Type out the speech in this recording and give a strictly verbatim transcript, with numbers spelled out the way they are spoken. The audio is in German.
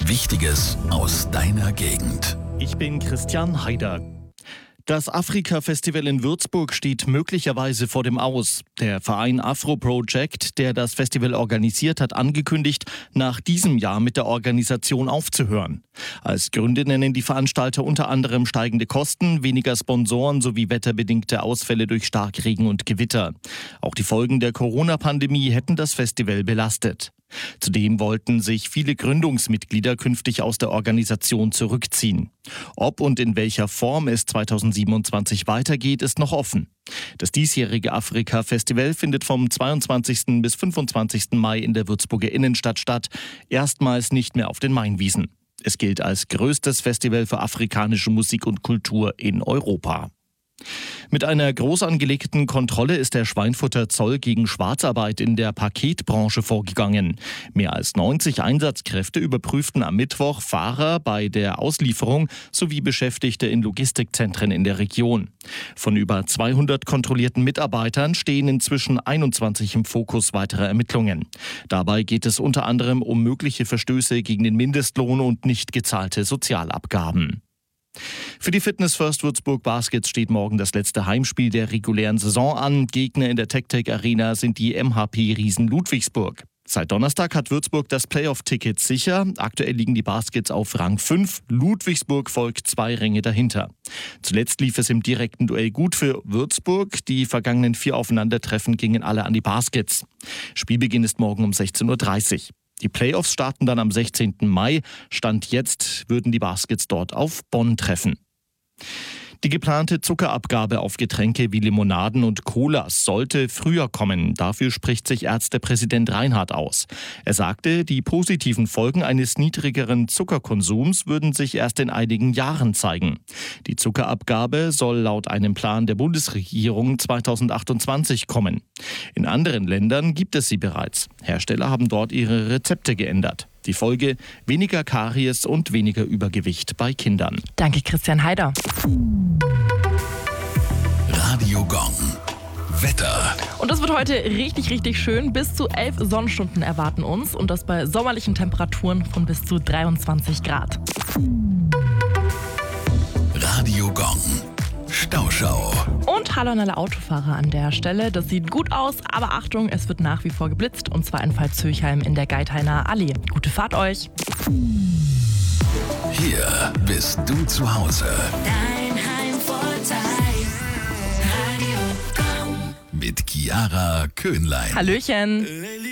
Wichtiges aus deiner Gegend. Ich bin Christian Haider. Das Afrika-Festival in Würzburg steht möglicherweise vor dem Aus. Der Verein Afro Project, der das Festival organisiert, hat angekündigt, nach diesem Jahr mit der Organisation aufzuhören. Als Gründe nennen die Veranstalter unter anderem steigende Kosten, weniger Sponsoren sowie wetterbedingte Ausfälle durch Starkregen und Gewitter. Auch die Folgen der Corona-Pandemie hätten das Festival belastet. Zudem wollten sich viele Gründungsmitglieder künftig aus der Organisation zurückziehen. Ob und in welcher Form es zweitausendsiebenundzwanzig weitergeht, ist noch offen. Das diesjährige Afrika-Festival findet vom zweiundzwanzigsten bis fünfundzwanzigsten Mai in der Würzburger Innenstadt statt, erstmals nicht mehr auf den Mainwiesen. Es gilt als größtes Festival für afrikanische Musik und Kultur in Europa. Mit einer groß angelegten Kontrolle ist der Schweinfurter Zoll gegen Schwarzarbeit in der Paketbranche vorgegangen. Mehr als neunzig Einsatzkräfte überprüften am Mittwoch Fahrer bei der Auslieferung sowie Beschäftigte in Logistikzentren in der Region. Von über zweihundert kontrollierten Mitarbeitern stehen inzwischen einundzwanzig im Fokus weiterer Ermittlungen. Dabei geht es unter anderem um mögliche Verstöße gegen den Mindestlohn und nicht gezahlte Sozialabgaben. Für die Fitness First Würzburg Baskets steht morgen das letzte Heimspiel der regulären Saison an. Gegner in der TecTec Arena sind die M H P-Riesen Ludwigsburg. Seit Donnerstag hat Würzburg das Playoff-Ticket sicher. Aktuell liegen die Baskets auf Rang fünf. Ludwigsburg folgt zwei Ränge dahinter. Zuletzt lief es im direkten Duell gut für Würzburg. Die vergangenen vier Aufeinandertreffen gingen alle an die Baskets. Spielbeginn ist morgen um sechzehn Uhr dreißig. Die Playoffs starten dann am sechzehnten Mai. Stand jetzt würden die Baskets dort auf Bonn treffen. Die geplante Zuckerabgabe auf Getränke wie Limonaden und Colas sollte früher kommen. Dafür spricht sich Ärztepräsident Reinhardt aus. Er sagte, die positiven Folgen eines niedrigeren Zuckerkonsums würden sich erst in einigen Jahren zeigen. Die Zuckerabgabe soll laut einem Plan der Bundesregierung zweitausendachtundzwanzig kommen. In anderen Ländern gibt es sie bereits. Hersteller haben dort ihre Rezepte geändert. Die Folge: weniger Karies und weniger Übergewicht bei Kindern. Danke, Christian Haider. Radio Gong. Wetter. Und es wird heute richtig, richtig schön. Bis zu elf Sonnenstunden erwarten uns und das bei sommerlichen Temperaturen von bis zu dreiundzwanzig Grad. Radio Gong. Stauschau. Und hallo an alle Autofahrer an der Stelle. Das sieht gut aus, aber Achtung, es wird nach wie vor geblitzt und zwar in Pfalz-Zülchheim in der Geithainer Allee. Gute Fahrt euch. Hier bist du zu Hause. Dein Heimvorteil. Radio Gong. Mit Chiara Köhnlein. Hallöchen.